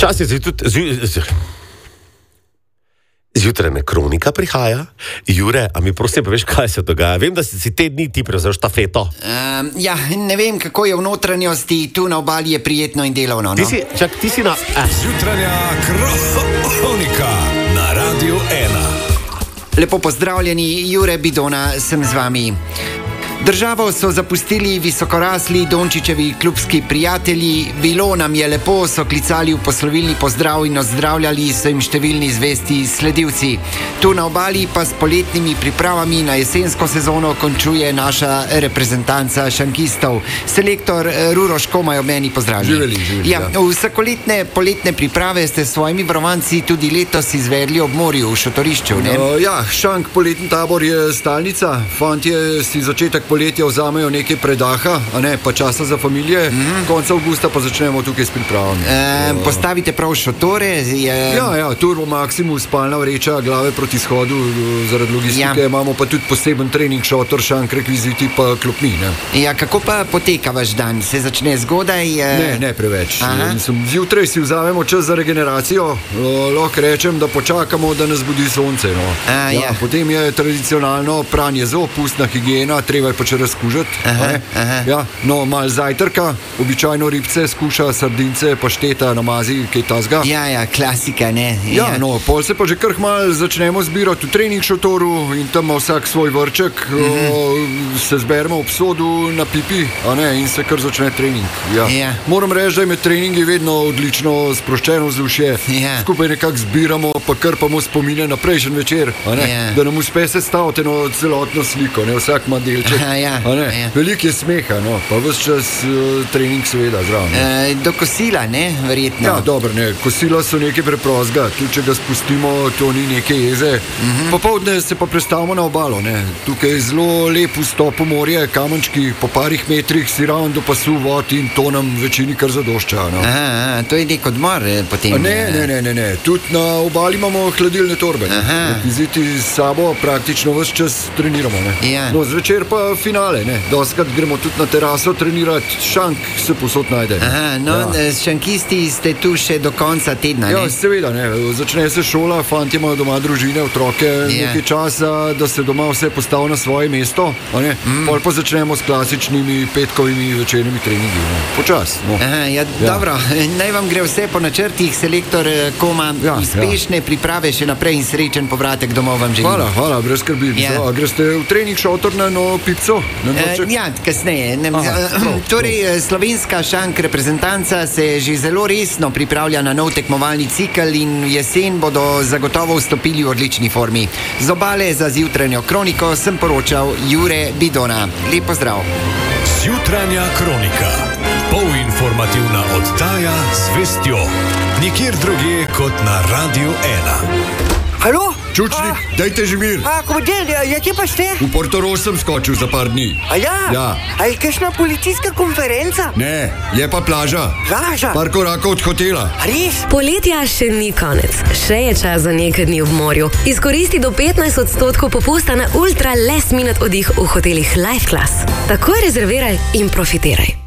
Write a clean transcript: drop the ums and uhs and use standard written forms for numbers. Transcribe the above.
Včasih se tudi zjutraj kronika prihaja. Jure, a mi prosim poveš, kaj se dogaja? Vem, da si te dni ti prevzel štafeto. Ja, ne vem, kako je v notranjosti, tu na obali je prijetno in delovno. No? Ti si na... Jutranja kronika na Radiu 1. Lepo pozdravljeni, Jure Bidona sem z vami. Državo so zapustili visokorasli Dončićevi klubski prijatelji. Bilo nam je lepo, so klicali v poslovilni pozdrav in ozdravljali so jim številni zvesti sledilci. Tu na obali pa s poletnimi pripravami na jesensko sezono končuje naša reprezentanca šankistov. Selektor Ruro Škomaj ob meni pozdravljen. Živeli. Ja, vsakoletne poletne priprave ste s svojimi varovanci tudi letos izvedli ob morju v šotorišču, ne? Ja, šank poletni tabor je stalnica. Fantje si začetek poletja vzamejo nekaj predaha, a ne, pa časa za familije. Konca avgusta pa začnemo tukaj s pripravami. Postavite prav šotore? Ja, Turbo Maximus, spalna vreča, glave proti izhodu zaradi logistike. Imamo pa tudi poseben trening šotor, šank, rekviziti pa klopni, ne. Ja, kako pa poteka vaš dan? Se začne zgodaj? Ne preveč. Zjutraj si vzamemo čas za regeneracijo. Lahko rečem, da počakamo, da nas budi sonce, no. Potem je tradicionalno pranje zob, pustna higiena, treba je pač razkužati. Ja, no, malo zajtrka, običajno ribce, skuša, sardince, pašteta, namazi, kaj tazga. Ja, klasika, ne. Ja, no, pol se pa že kar malo začnemo zbirati v trening šotoru in tam ima vsak svoj vrček, se zberemo ob sodu na pipi, a ne, in se kar začne trening. Ja. Moram reči, da je med treningi vedno odlično sproščeno vzdušje. Skupaj nekako zbiramo, pa krpamo spomine na prejšnji večer, a ne, da nam uspe sestaviti eno celotno sliko, ne, vsak ima delček. Veliko je smeha, no, pa ves čas trening seveda zraven. Do kosila, ne, verjetno. Ja, dobro, ne, kosila so nekaj preprostega, tudi če ga spustimo, to ni neke jeze. Popoldne se pa prestavimo na obalo, ne, tukaj je zelo lep vstop v morje, kamenčki, po parih metrih si ravno do pasu vod in to nam večini kar zadošča, no. To je nek odmor potem. Ne, tudi na obali imamo hladilne torbe. Rekviziti s sabo praktično ves čas treniramo, ne. No, zvečer pa finale, ne. Dostakrat gremo tudi na teraso trenirati, šank se posod najde. S šankisti ste tu še do konca tedna, ne? Ja, seveda, ne. Začne se šola, fantje imajo doma družine, otroke, nekaj časa, da se doma vse postavi na svoje mesto, a ne. Pol pa začnemo s klasičnimi petkovimi večernimi treningi, ne. Počas, no. Dobro, naj vam gre vse po načrtih, selektor Koma, uspešne priprave še naprej in srečen povratek domov vam želim. Hvala, brez skrbi. Greste v trening šotor na pipco? Kasneje. Torej, slovenska šank reprezentanca se že zelo resno pripravlja na nov tekmovalni cikel in jesen bodo zagotovo vstopili v odlični formi. Z obale za zjutranjo kroniko sem poročal Jure Bidona. Lep pozdrav. Zjutranja kronika. Polinformativna oddaja z vestjo. Nikjer drugje kot na Radiu 1. Halo? Čučnik, dajte že mir. Komandir, kje pa ste? V Portorož sem skočil za par dni. Ja. A je kakšna policijska konferenca? Ne, je pa plaža. Plaža? Par korakov od hotela. Res? Poletja še ni konec. Še je čas za nekaj dni v morju. Izkoristi do 15% popusta na ultra last minute oddih v hotelih Life Class. Takoj rezerviraj in profitiraj.